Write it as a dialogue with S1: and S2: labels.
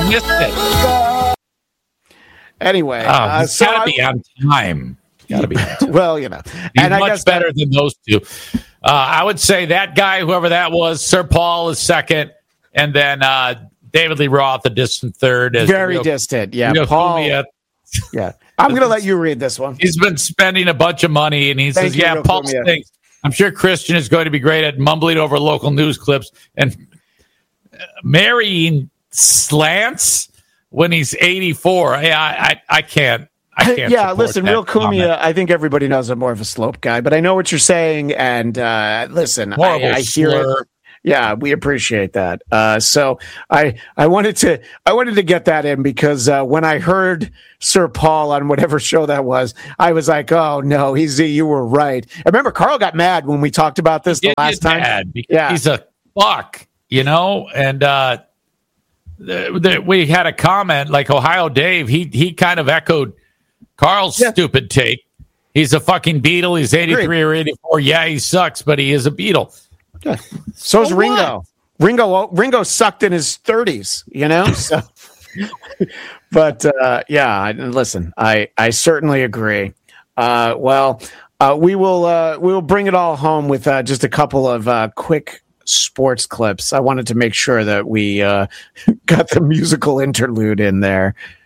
S1: missed it.
S2: Anyway,
S1: he's got to be on time. Got to be.
S2: Well,
S1: he's
S2: and I
S1: much
S2: guess
S1: better than those two. I would say that guy, whoever that was, Sir Paul is second, and then David Lee Roth, a distant third.
S2: Very distant, yeah. Paul. Yeah, I'm going to let you read this one.
S1: He's been spending a bunch of money, and he says, "Yeah, Paul stinks." I'm sure Christian is going to be great at mumbling over local news clips and marrying slants when he's 84. I can't.
S2: Yeah, listen, Real Cumia, I think everybody knows I'm more of a slope guy, but I know what you're saying, and listen, I hear it. Yeah, we appreciate that. So I wanted to get that in because when I heard Sir Paul on whatever show that was, I was like, oh no, you were right. I remember Carl got mad when we talked about this the last time.
S1: Yeah, he's a fuck, and we had a comment like Ohio Dave. He kind of echoed Carl's stupid take. He's a fucking Beatle. He's 83 or 84. Yeah, he sucks, but he is a Beatle.
S2: Yeah. So is Ringo. Ringo sucked in his 30s, So, but listen, I certainly agree. We will bring it all home with just a couple of quick sports clips. I wanted to make sure that we got the musical interlude in there.